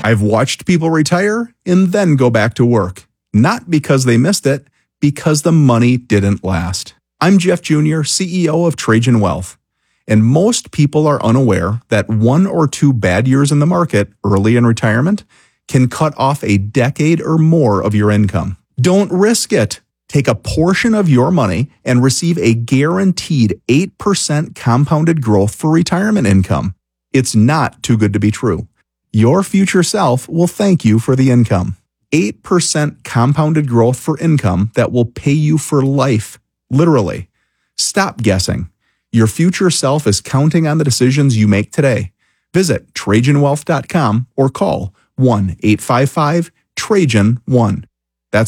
I've watched people retire and then go back to work. Not because they missed it, because the money didn't last. I'm Jeff Jr., CEO of Trajan Wealth. And most people are unaware that 1 or 2 bad years in the market early in retirement can cut off a decade or more of your income. Don't risk it. Take a portion of your money and receive a guaranteed 8% compounded growth for retirement income. It's not too good to be true. Your future self will thank you for the income. 8% compounded growth for income that will pay you for life. Literally. Stop guessing. Your future self is counting on the decisions you make today. Visit TrajanWealth.com or call 1-855-TRAJAN-1. That's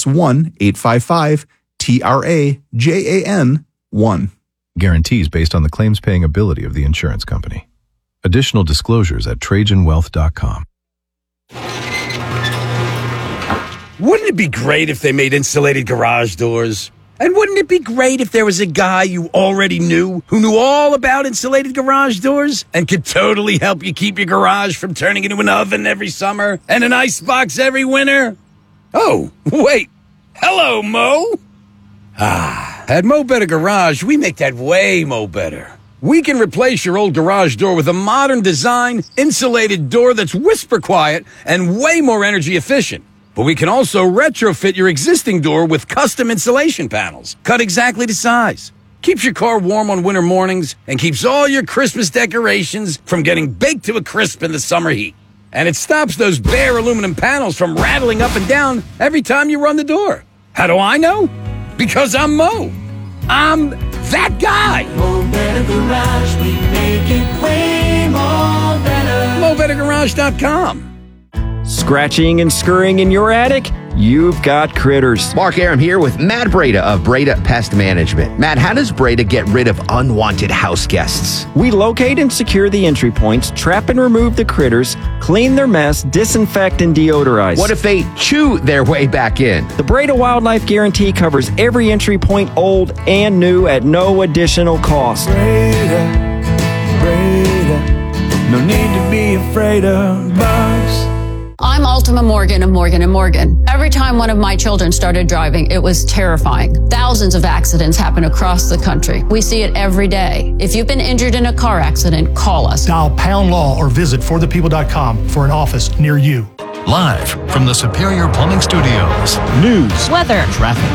1-855-TRAJAN-1. Guarantees based on the claims paying ability of the insurance company. Additional disclosures at TrajanWealth.com. Wouldn't it be great if they made insulated garage doors? And wouldn't it be great if there was a guy you already knew who knew all about insulated garage doors and could totally help you keep your garage from turning into an oven every summer and an icebox every winter? Oh, wait. Hello, Mo. At Mo Better Garage, we make that way Mo Better. We can replace your old garage door with a modern design, insulated door that's whisper quiet and way more energy efficient. But we can also retrofit your existing door with custom insulation panels, cut exactly to size. Keeps your car warm on winter mornings and keeps all your Christmas decorations from getting baked to a crisp in the summer heat. And it stops those bare aluminum panels from rattling up and down every time you run the door. How do I know? Because I'm Mo. I'm that guy. Mo Better Garage, we make it way more better. MoBetterGarage.com. Scratching and scurrying in your attic? You've got critters. Mark Aram here with Matt Breda of Breda Pest Management. Matt, how does Breda get rid of unwanted house guests? We locate and secure the entry points, trap and remove the critters, clean their mess, disinfect and deodorize. What if they chew their way back in? The Breda Wildlife Guarantee covers every entry point, old and new, at no additional cost. Breda, no need to be afraid of bugs. I'm Ultima Morgan of Morgan & Morgan. Every time one of my children started driving, it was terrifying. Thousands of accidents happen across the country. We see it every day. If you've been injured in a car accident, call us. Dial pound law or visit forthepeople.com for an office near you. Live from the Superior Plumbing Studios. News, weather, traffic.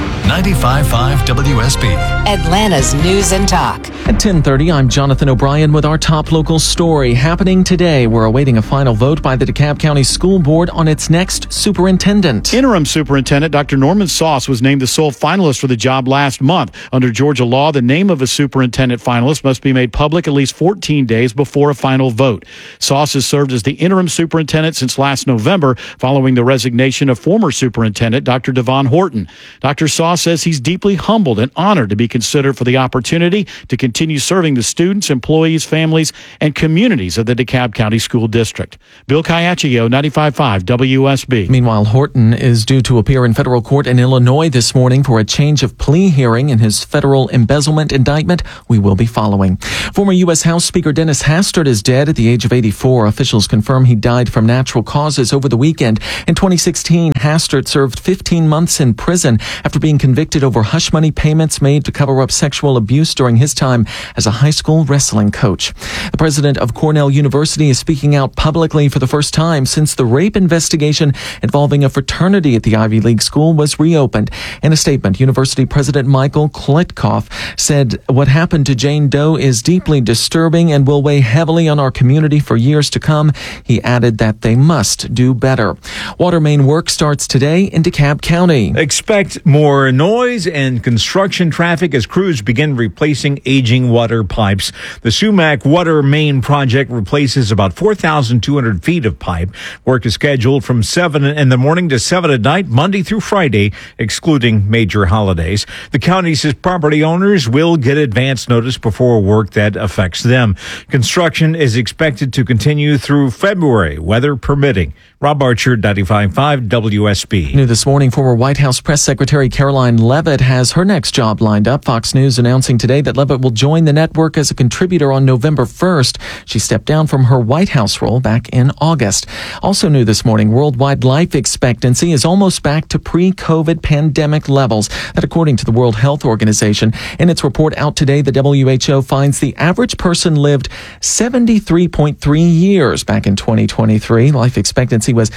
95.5 WSB. Atlanta's News and Talk. At 10:30, I'm Jonathan O'Brien with our top local story. Happening today, we're awaiting a final vote by the DeKalb County School Board on its next superintendent. Interim Superintendent Dr. Norman Sauce was named the sole finalist for the job last month. Under Georgia law, the name of a superintendent finalist must be made public at least 14 days before a final vote. Sauce has served as the interim superintendent since last November, following the resignation of former superintendent Dr. Devon Horton. Dr. Sauce says he's deeply humbled and honored to be considered for the opportunity to continue serving the students, employees, families, and communities of the DeKalb County School District. Bill Caiaccio, 95.5 WSB. Meanwhile, Horton is due to appear in federal court in Illinois this morning for a change of plea hearing in his federal embezzlement indictment. We will be following. Former U.S. House Speaker Dennis Hastert is dead at the age of 84. Officials confirm he died from natural causes over the weekend. In 2016, Hastert served 15 months in prison after being convicted over hush money payments made to cover up sexual abuse during his time as a high school wrestling coach. The president of Cornell University is speaking out publicly for the first time since the rape investigation involving a fraternity at the Ivy League school was reopened. In a statement, University President Michael Klitkoff said what happened to Jane Doe is deeply disturbing and will weigh heavily on our community for years to come. He added that they must do better. Water main work starts today in DeKalb County. Expect more noise and construction traffic as crews begin replacing aging water pipes. The Sumac Water Main Project replaces about 4,200 feet of pipe. Work is scheduled from 7 in the morning to 7 at night, Monday through Friday, excluding major holidays. The county says property owners will get advance notice before work that affects them. Construction is expected to continue through February, weather permitting. Rob Bob Archer, 95.5 WSB. New this morning, former White House Press Secretary Caroline Leavitt has her next job lined up. Fox News announcing today that Leavitt will join the network as a contributor on November 1st. She stepped down from her White House role back in August. Also new this morning, worldwide life expectancy is almost back to pre-COVID pandemic levels. That according to the World Health Organization. In its report out today, the WHO finds the average person lived 73.3 years back in 2023. Life expectancy was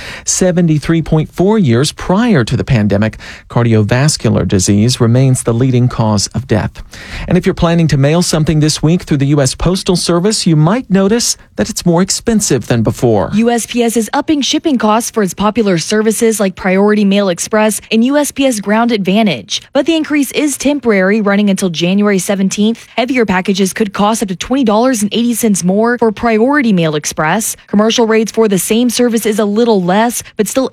73.4 years prior to the pandemic. Cardiovascular disease remains the leading cause of death. And if you're planning to mail something this week through the U.S. Postal Service, you might notice that it's more expensive than before. USPS is upping shipping costs for its popular services like Priority Mail Express and USPS Ground Advantage. But the increase is temporary, running until January 17th. Heavier packages could cost up to $20.80 more for Priority Mail Express. Commercial rates for the same service is a little less, but still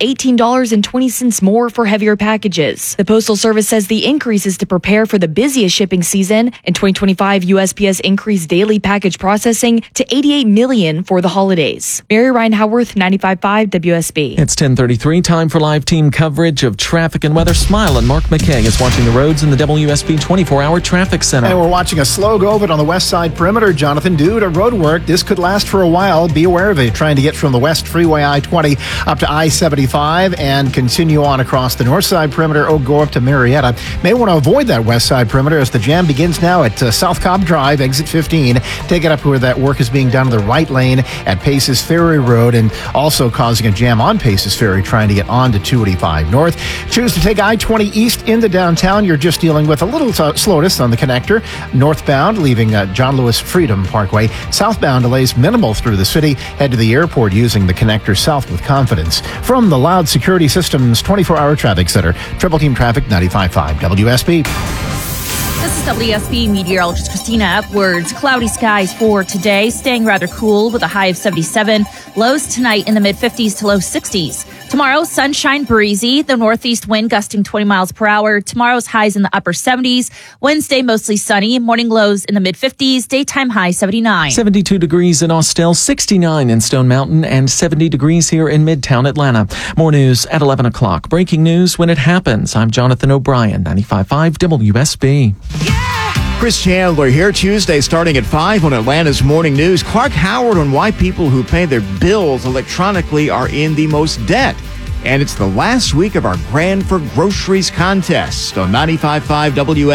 $18.20 more for heavier packages. The Postal Service says the increase is to prepare for the busiest shipping season. In 2025, USPS increased daily package processing to 88 million for the holidays. Mary Ryan Howarth, 95.5 WSB. It's 10:33, time for live team coverage of traffic and weather. Smile and Mark McKay is watching the roads in the WSB 24-hour traffic center. And we're watching a slow go of it on the west side perimeter, Jonathan, due to road work. This could last for a while. Be aware of it. Trying to get from the West Freeway I-20 up to I-75 and continue on across the north side perimeter, or go up to Marietta. May want to avoid that west side perimeter as the jam begins now at South Cobb Drive, exit 15. Take it up where that work is being done in the right lane at Paces Ferry Road, and also causing a jam on Paces Ferry trying to get on to 285 North. Choose to take I-20 east into downtown. You're just dealing with a little slowness on the connector. Northbound, leaving John Lewis Freedom Parkway. Southbound delays minimal through the city. Head to the airport using the connector south with confidence. From the Loud Security Systems 24-hour traffic center, Triple Team Traffic, 95.5 WSB. This is WSB meteorologist Christina Edwards. Cloudy skies for today, staying rather cool with a high of 77. Lows tonight in the mid-50s to low 60s. Tomorrow, sunshine, breezy. The northeast wind gusting 20 miles per hour. Tomorrow's highs in the upper 70s. Wednesday, mostly sunny. Morning lows in the mid-50s. Daytime high 79. 72 degrees in Austell, 69 in Stone Mountain, and 70 degrees here in Midtown Atlanta. More news at 11 o'clock. Breaking news when it happens. I'm Jonathan O'Brien, 95.5 WSB. Chris Chandler here, Tuesday starting at 5 on Atlanta's Morning News. Clark Howard on why people who pay their bills electronically are in the most debt. And it's the last week of our Grand for Groceries contest on 95.5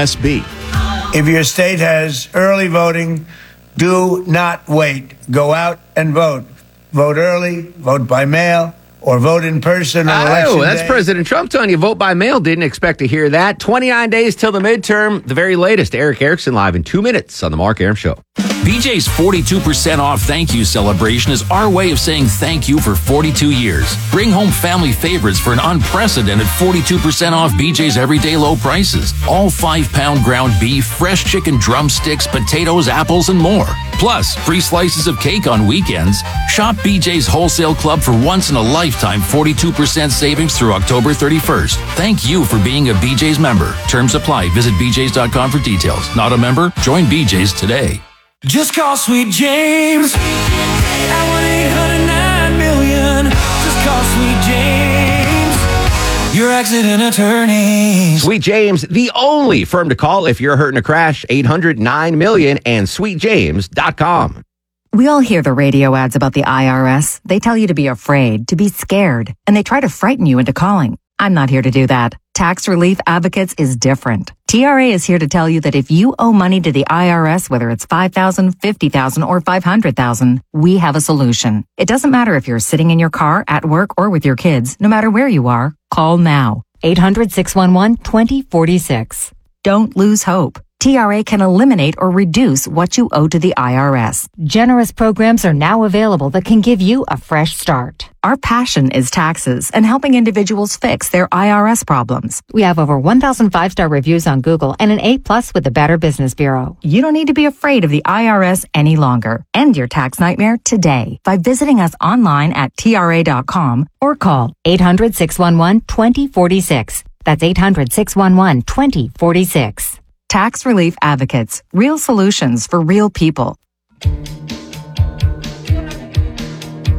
WSB. If your state has early voting, do not wait. Go out and vote. Vote early, vote by mail, or vote in person on election that's day. President Trump telling you vote by mail. Didn't expect to hear that. 29 days till the midterm. The very latest. Eric Erickson live in 2 minutes on The Mark Arum Show. BJ's 42% off thank you celebration is our way of saying thank you for 42 years. Bring home family favorites for an unprecedented 42% off BJ's everyday low prices. All 5-pound ground beef, fresh chicken drumsticks, potatoes, apples, and more. Plus, free slices of cake on weekends. Shop BJ's Wholesale Club for once-in-a-lifetime 42% savings through October 31st. Thank you for being a BJ's member. Terms apply. Visit bjs.com for details. Not a member? Join BJ's today. Just call Sweet James at 1-800-9-million. Just call Sweet James, your accident attorney. Sweet James, the only firm to call if you're hurt in a crash. 800-9-million and sweetjames.com. We all hear the radio ads about the IRS. They tell you to be afraid, to be scared, and they try to frighten you into calling. I'm not here to do that. Tax Relief Advocates is different. TRA is here to tell you that if you owe money to the IRS, whether it's $5,000, $50,000, or $500,000, we have a solution. It doesn't matter if you're sitting in your car, at work, or with your kids. No matter where you are, call now. 800-611-2046. Don't lose hope. TRA can eliminate or reduce what you owe to the IRS. Generous programs are now available that can give you a fresh start. Our passion is taxes and helping individuals fix their IRS problems. We have over 1,000 5-star reviews on Google and an A+ with the Better Business Bureau. You don't need to be afraid of the IRS any longer. End your tax nightmare today by visiting us online at TRA.com or call 800-611-2046. That's 800-611-2046. Tax Relief Advocates. Real solutions for real people.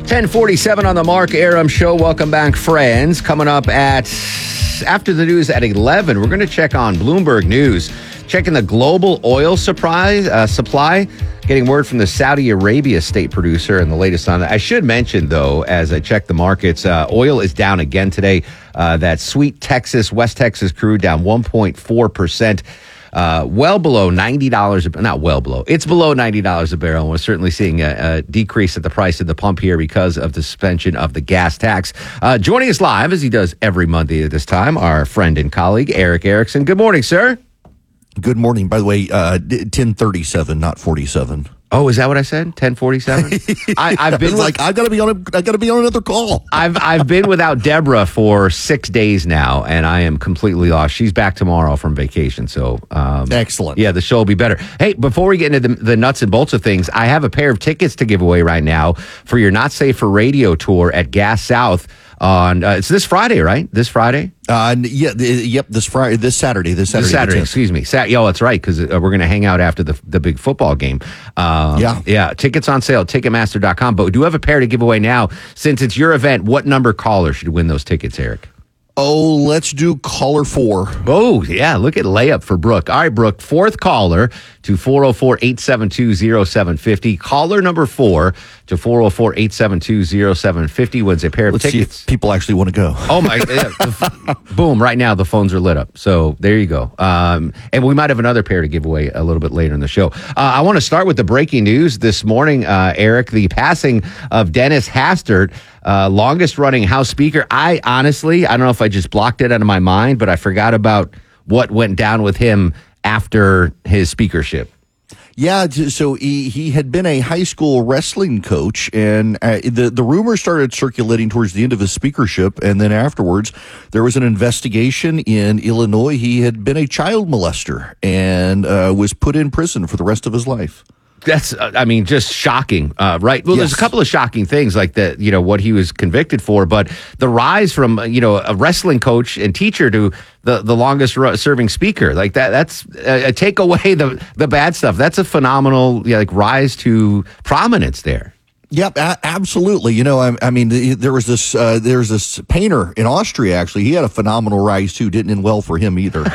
10:47 on the Mark Arum Show. Welcome back, friends. Coming up after the news at 11, we're going to check on Bloomberg News. Checking the global oil supply. Getting word from the Saudi Arabia state producer and the latest on that. I should mention, though, as I check the markets, oil is down again today. That sweet Texas, West Texas crude down 1.4%. Well below $90, not well below. It's below $90 a barrel. And we're certainly seeing a decrease at the price of the pump here because of the suspension of the gas tax. Joining us live, as he does every Monday at this time, our friend and colleague, Eric Erickson. Good morning, sir. Good morning. By the way, 10:37, not 47. Oh, is that what I said? 10:47. I've been I gotta be on another call. I've been without Deborah for 6 days now, and I am completely lost. She's back tomorrow from vacation, so excellent. Yeah, the show will be better. Hey, before we get into the nuts and bolts of things, I have a pair of tickets to give away right now for your Not Safe for Radio tour at Gas South on. It's this Friday, right? This Friday. This Saturday. Excuse me. That's right, because we're going to hang out after the big football game. Yeah. Tickets on sale at Ticketmaster.com. But we do have a pair to give away now. Since it's your event, what number caller should win those tickets, Eric? Oh, let's do caller 4. Oh, yeah. Look at layup for Brooke. All right, Brooke, fourth caller to 404-872-0750. Caller number 4 to 404-872-0750 wins a pair of tickets. See if people actually want to go. Oh, my. Boom. Right now, the phones are lit up. So there you go. And we might have another pair to give away a little bit later in the show. I want to start with the breaking news this morning, Eric, the passing of Dennis Hastert, longest running House Speaker. I don't know if I just blocked it out of my mind, but I forgot about what went down with him after his speakership. Yeah, so he had been a high school wrestling coach, and the rumors started circulating towards the end of his speakership, and then afterwards there was an investigation in Illinois. He had been a child molester and was put in prison for the rest of his life. That's, just shocking, right? Well, There's a couple of shocking things like that, what he was convicted for, but the rise from, a wrestling coach and teacher to the longest serving speaker, like that's take away the bad stuff. That's a phenomenal, rise to prominence there. Yep, absolutely. There was this painter in Austria. Actually, he had a phenomenal rise too. Didn't end well for him either.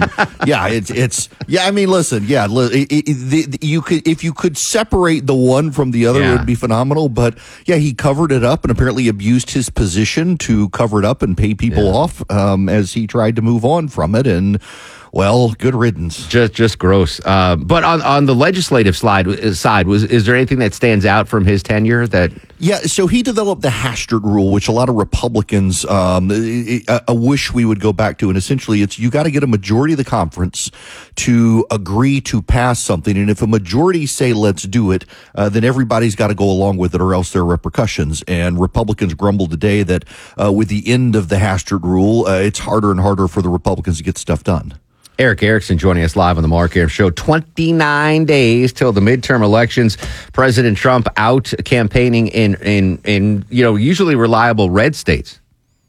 Listen. You could, if you could separate the one from the other, it would be phenomenal. But yeah, he covered it up and apparently abused his position to cover it up and pay people off as he tried to move on from it. And well, good riddance. Just gross. But on the legislative side, is there anything that stands out from his tenure that? Yeah, so he developed the Hastert rule, which a lot of Republicans wish we would go back to. And essentially, it's you got to get a majority of the conference to agree to pass something. And if a majority say, let's do it, then everybody's got to go along with it or else there are repercussions. And Republicans grumbled today that with the end of the Hastert rule, it's harder and harder for the Republicans to get stuff done. Eric Erickson joining us live on the Mark Arum Show. 29 days till the midterm elections. President Trump out campaigning in usually reliable red states.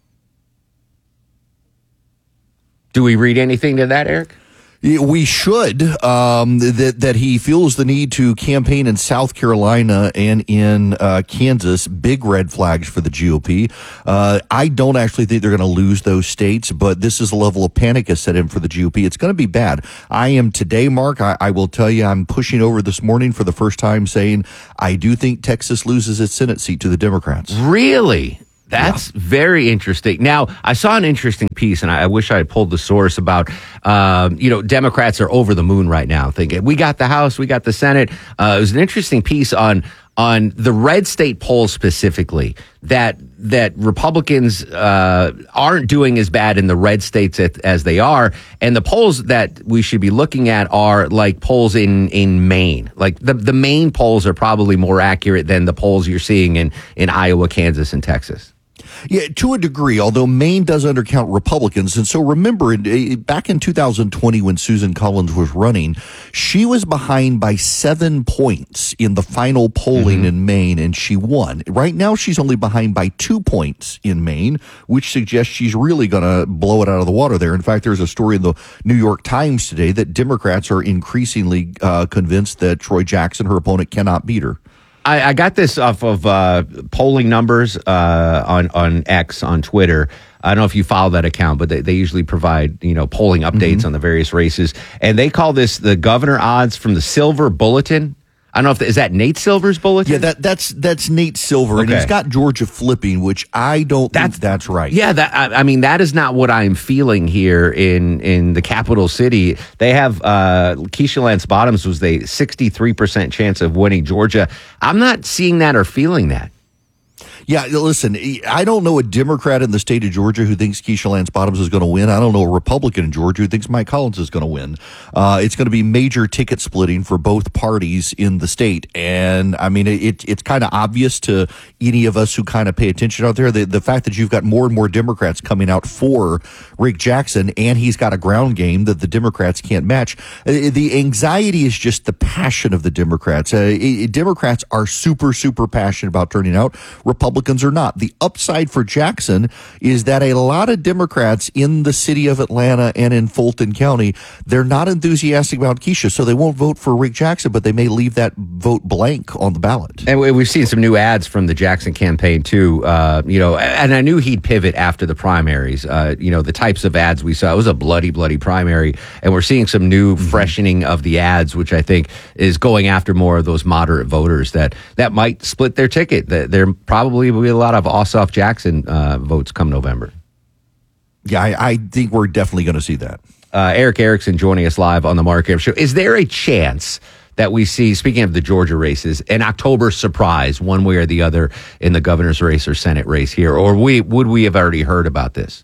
Do we read anything to that, Eric? We should, that he feels the need to campaign in South Carolina and in Kansas. Big red flags for the GOP. I don't actually think they're going to lose those states, but this is a level of panic has set in for the GOP. It's going to be bad. I am today, Mark, I will tell you, I'm pushing over this morning for the first time saying I do think Texas loses its Senate seat to the Democrats. Really? That's very interesting. Now, I saw an interesting piece, and I wish I had pulled the source about, Democrats are over the moon right now, thinking we got the House, we got the Senate. It was an interesting piece on the red state polls specifically, that Republicans aren't doing as bad in the red states as they are, and the polls that we should be looking at are like polls in Maine. Like the Maine polls are probably more accurate than the polls you're seeing in Iowa, Kansas, and Texas. Yeah, to a degree, although Maine does undercount Republicans. And so remember, back in 2020 when Susan Collins was running, she was behind by 7 points in the final polling in Maine, and she won. Right now, she's only behind by 2 points in Maine, which suggests she's really going to blow it out of the water there. In fact, there's a story in the New York Times today that Democrats are increasingly convinced that Troy Jackson, her opponent, cannot beat her. I got this off of polling numbers on X, on Twitter. I don't know if you follow that account, but they usually provide, polling updates on the various races. And they call this the governor odds from the Silver Bulletin. I don't know is that Nate Silver's bulletin? Yeah, that's Nate Silver, and he's got Georgia flipping, which I don't think that's right. Yeah, that is not what I'm feeling here in the capital city. They have Keisha Lance Bottoms was the 63% chance of winning Georgia. I'm not seeing that or feeling that. Yeah, listen, I don't know a Democrat in the state of Georgia who thinks Keisha Lance Bottoms is going to win. I don't know a Republican in Georgia who thinks Mike Collins is going to win. It's going to be major ticket splitting for both parties in the state. And, I mean, it's kind of obvious to any of us who kind of pay attention out there. The fact that you've got more and more Democrats coming out for Rick Jackson, and he's got a ground game that the Democrats can't match. The anxiety is just the passion of the Democrats. Democrats are super, super passionate about turning out. Republicans are not. The upside for Jackson is that a lot of Democrats in the city of Atlanta and in Fulton County, they're not enthusiastic about Keisha, so they won't vote for Rick Jackson, but they may leave that vote blank on the ballot. And we've seen some new ads from the Jackson campaign too. And I knew he'd pivot after the primaries. The types of ads we saw, it was a bloody primary, and we're seeing some new freshening of the ads, which I think is going after more of those moderate voters that might split their ticket. There probably will be a lot of Ossoff Jackson votes come November. Yeah, I think we're definitely going to see that. Eric Erickson joining us live on the Mark Arum Show. Is there a chance that we see, speaking of the Georgia races, an October surprise one way or the other in the governor's race or Senate race here? Or would we have already heard about this?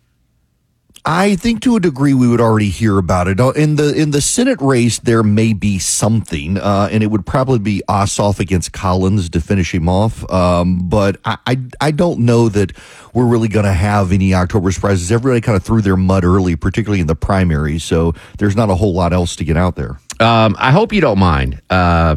I think to a degree we would already hear about it. In the Senate race, there may be something, and it would probably be Ossoff against Collins to finish him off. But I don't know that we're really going to have any October surprises. Everybody kind of threw their mud early, particularly in the primaries, so there's not a whole lot else to get out there. I hope you don't mind. I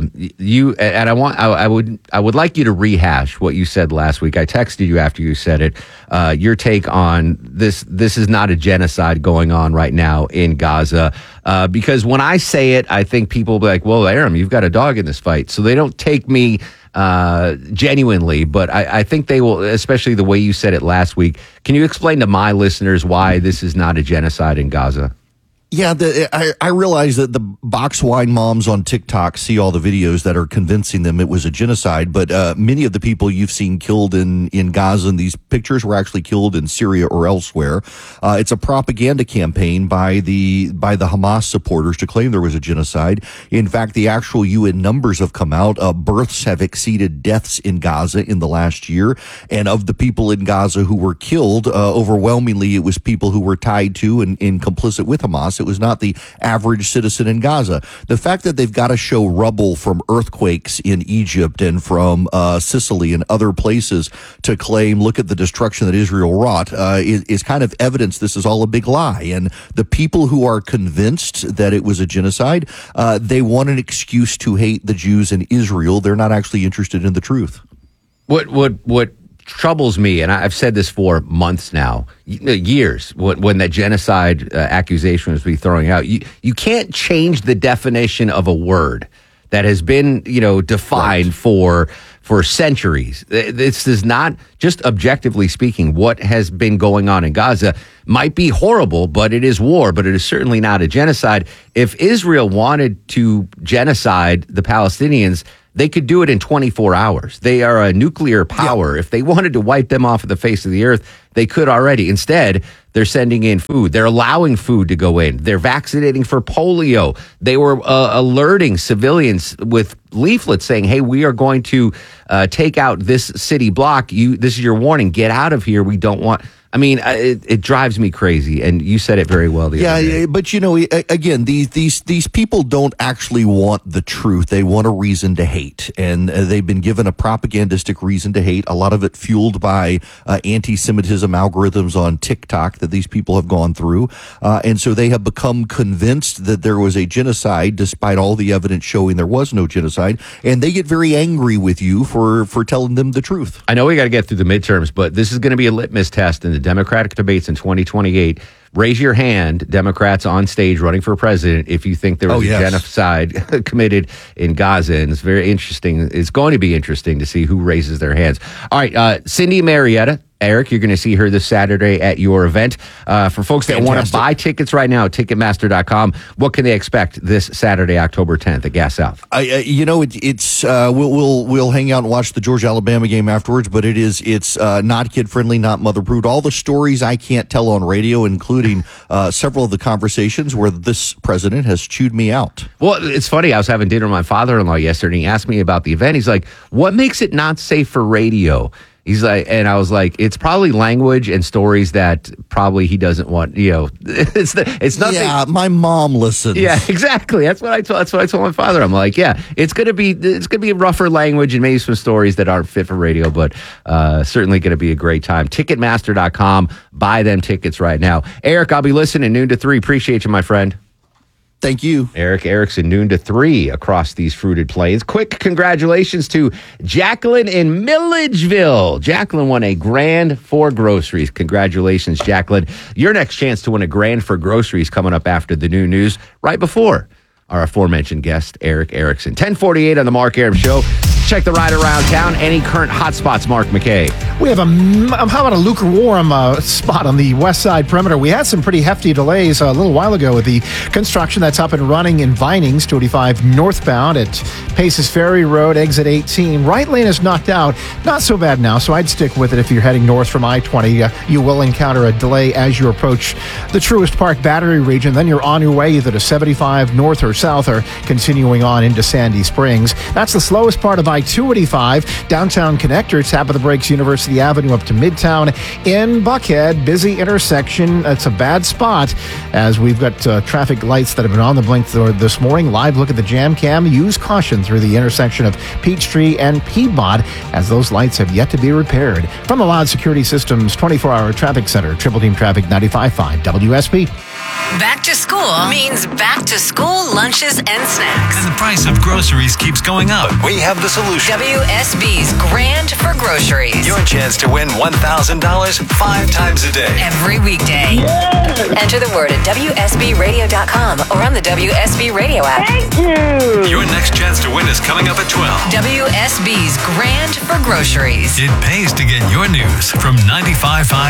would like you to rehash what you said last week. I texted you after you said it. Your take on this. This is not a genocide going on right now in Gaza. Because when I say it, I think people will be like, well, Arum, you've got a dog in this fight. So they don't take me genuinely, but I think they will, especially the way you said it last week. Can you explain to my listeners why this is not a genocide in Gaza? Yeah, I realize that the box wine moms on TikTok see all the videos that are convincing them it was a genocide, but many of the people you've seen killed in Gaza in these pictures were actually killed in Syria or elsewhere. It's a propaganda campaign by the Hamas supporters to claim there was a genocide. In fact, the actual UN numbers have come out. Births have exceeded deaths in Gaza in the last year, and of the people in Gaza who were killed, overwhelmingly it was people who were tied to and complicit with Hamas. It was not the average citizen in Gaza. The fact that they've got to show rubble from earthquakes in Egypt and from Sicily and other places to claim, look at the destruction that Israel wrought, is kind of evidence this is all a big lie. And the people who are convinced that it was a genocide, they want an excuse to hate the Jews in Israel. They're not actually interested in the truth. What troubles me, and I've said this for months now, years, when that genocide accusation was being thrown out, you can't change the definition of a word that has been, defined for centuries. This is not, just objectively speaking, what has been going on in Gaza might be horrible, but it is war, but it is certainly not a genocide. If Israel wanted to genocide the Palestinians, they could do it in 24 hours. They are a nuclear power. Yeah. If they wanted to wipe them off of the face of the earth, they could already. Instead, they're sending in food. They're allowing food to go in. They're vaccinating for polio. They were alerting civilians with leaflets saying, hey, we are going to take out this city block. This is your warning. Get out of here. We don't want... I mean, it drives me crazy, and you said it very well the other day. Yeah, but again, these people don't actually want the truth. They want a reason to hate, and they've been given a propagandistic reason to hate. A lot of it fueled by anti-Semitism algorithms on TikTok that these people have gone through, and so they have become convinced that there was a genocide, despite all the evidence showing there was no genocide, and they get very angry with you for telling them the truth. I know we got to get through the midterms, but this is going to be a litmus test in the Democratic debates in 2028. Raise your hand, Democrats on stage running for president, if you think there was a genocide committed in Gaza. And it's very interesting. It's going to be interesting to see who raises their hands. All right, Cindy Marietta. Eric, you're going to see her this Saturday at your event. For folks that want to buy tickets right now at Ticketmaster.com, what can they expect this Saturday, October 10th at Gas South? We'll hang out and watch the Georgia-Alabama game afterwards, but it's not kid-friendly, not mother-approved. All the stories I can't tell on radio, including several of the conversations where this president has chewed me out. Well, it's funny. I was having dinner with my father-in-law yesterday, and he asked me about the event. He's like, what makes it not safe for radio? He's like, and I was like, it's probably language and stories that probably he doesn't want. It's nothing. Yeah, my mom listens. Yeah, exactly. That's what I told my father. I'm like, yeah, it's gonna be rougher language and maybe some stories that aren't fit for radio, but certainly gonna be a great time. Ticketmaster.com. Buy them tickets right now. Eric, I'll be listening noon to 3. Appreciate you, my friend. Thank you. Eric Erickson, noon to 3 across these fruited plains. Quick congratulations to Jacqueline in Milledgeville. Jacqueline won a grand for groceries. Congratulations, Jacqueline. Your next chance to win a grand for groceries coming up after the noon news, right before our aforementioned guest, Eric Erickson. 10:48 on the Mark Arum Show. Check the ride around town. Any current hotspots, Mark McKay? We have how about a lukewarm spot on the west side perimeter? We had some pretty hefty delays a little while ago with the construction that's up and running in Vinings, 285 northbound at Paces Ferry Road, exit 18. Right lane is knocked out. Not so bad now, so I'd stick with it if you're heading north from I-20. You will encounter a delay as you approach the Truist Park Battery region. Then you're on your way either to 75 north or south or continuing on into Sandy Springs. That's the slowest part of I-285, downtown connector, tap of the brakes, University Avenue up to Midtown. In Buckhead, busy intersection. It's a bad spot as we've got traffic lights that have been on the blink this morning. Live look at the jam cam. Use caution through the intersection of Peachtree and Piedmont as those lights have yet to be repaired. From the Loud Security Systems 24-hour traffic center, Triple Team Traffic 95.5 WSB. Back to school means back to school lunches and snacks. And the price of groceries keeps going up. We have the solution. WSB's Grand for Groceries. Your chance to win $1,000 5 times a day. Every weekday. Yay! Enter the word at WSBRadio.com or on the WSB Radio app. Thank you. Your next chance to win is coming up at 12. WSB's Grand for Groceries. It pays to get your news from 95.5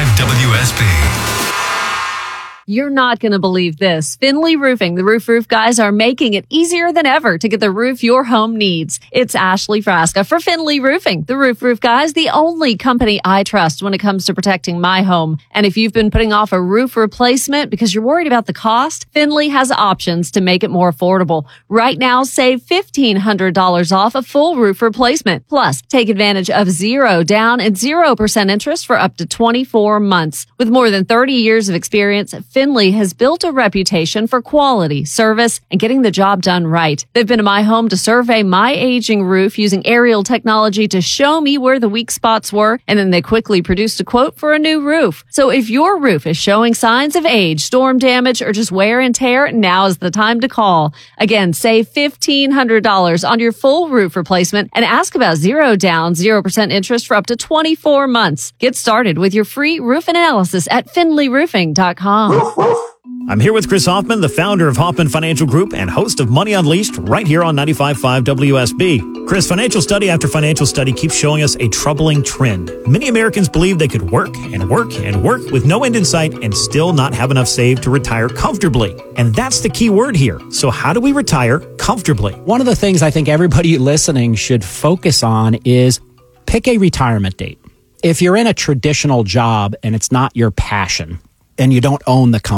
WSB. You're not going to believe this. Finley Roofing, the roof guys, are making it easier than ever to get the roof your home needs. It's Ashley Frasca for Finley Roofing, the roof guys, the only company I trust when it comes to protecting my home. And if you've been putting off a roof replacement because you're worried about the cost, Finley has options to make it more affordable. Right now, save $1,500 off a full roof replacement. Plus, take advantage of 0 down and 0% interest for up to 24 months. With more than 30 years of experience, Finley has built a reputation for quality, service, and getting the job done right. They've been to my home to survey my aging roof using aerial technology to show me where the weak spots were, and then they quickly produced a quote for a new roof. So if your roof is showing signs of age, storm damage, or just wear and tear, now is the time to call. Again, save $1,500 on your full roof replacement and ask about 0 down, 0% interest for up to 24 months. Get started with your free roof analysis at finleyroofing.com. I'm here with Chris Hoffman, the founder of Hoffman Financial Group and host of Money Unleashed right here on 95.5 WSB. Chris, financial study after financial study keeps showing us a troubling trend. Many Americans believe they could work and work and work with no end in sight and still not have enough saved to retire comfortably. And that's the key word here. So how do we retire comfortably? One of the things I think everybody listening should focus on is pick a retirement date. If you're in a traditional job and it's not your passion and you don't own the company,